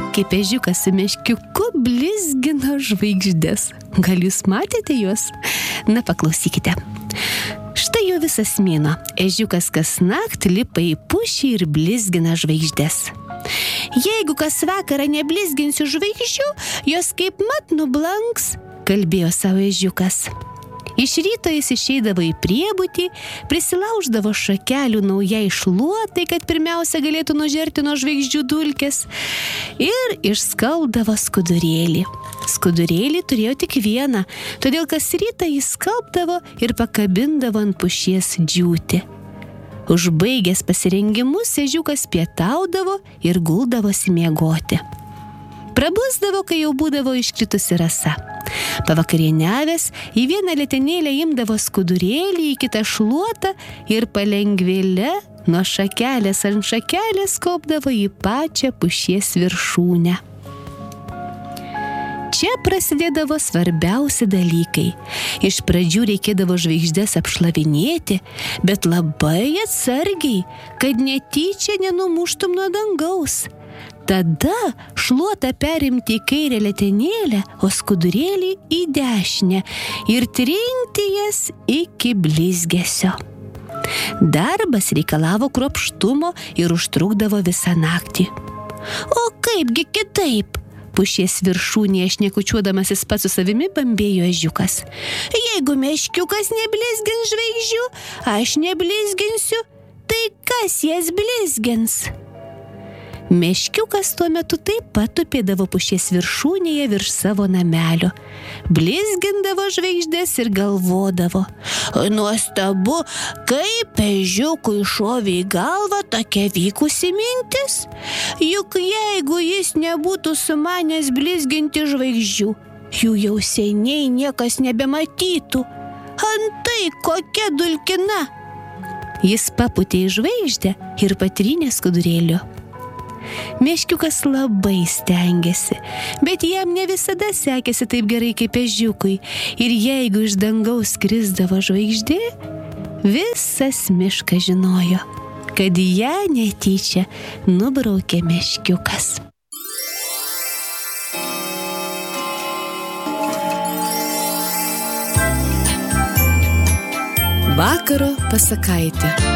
kaip ežiukas su meškiuku blizgino žvaigždės. Gal jūs matėte juos? Na, paklausykite. Štai jau visas mėnuo. Ežiukas kasnakt lipa į pušį ir blizgina žvaigždės. Jeigu kas vakarą neblizginsiu žvaigždžių, jos kaip mat nublanks, kalbėjo savo ežiukas. Iš ryto jis išeidavo į priebutį, prisilauždavo šakelių naujai šluotai, kad pirmiausia galėtų nužerti nuo žvaigždžių dulkes, ir išskalbdavo skudurėlį. Skudurėlį turėjo tik vieną, todėl kas rytą jis skalbdavo ir pakabindavo ant pušies džiūti. Užbaigęs pasirengimus, ežiukas pietaudavo ir guldavosi miegoti. Prabusdavo, kai jau būdavo iškritusi rasa. Pavakarieniavęs, į vieną letenėlę imdavo skudurėlį, į kitą šluotą ir palengvėle nuo šakelės ant šakelės kopdavo į pačią pušies viršūnę. Čia prasidėdavo svarbiausi dalykai. Iš pradžių reikėdavo žvaigždės apšlavinėti, bet labai atsargiai, kad netyčia nenumuštum nuo dangaus. Tada šluotą perimti į kairę letenėlę, o skudurėlį į dešinę ir trinti jas iki blizgesio. Darbas reikalavo kruopštumo ir užtrukdavo visą naktį. O kaipgi kitaip? Pušies viršūnėje šnekučiuodamasis pats su savimi bambėjo ežiukas. Jeigu meškiukas neblizgins žvaigždžių, aš neblizginsiu, tai kas jas blizgins? Meškiukas tuo metu taip pat tupėdavo pušies viršūnėje virš savo namelio. Blizgindavo žvaigždės ir galvodavo. Nuostabu, kaip ežiukui šovė į galvą tokia vykusi mintis. Juk jeigu jis nebūtų sumanęs blizginti žvaigždžių, jų jau seniai niekas nebematytų. Antai kokia dulkina. Jis papūtė į žvaigždę ir patrynė skudurėliu. Meškiukas labai stengėsi, bet jam ne visada sekėsi taip gerai kaip ežiukui, ir jeigu iš dangaus krisdavo žvaigždė, visas miškas žinojo, kad ją netyčia nubraukė meškiukas. Vakaro pasakaitė.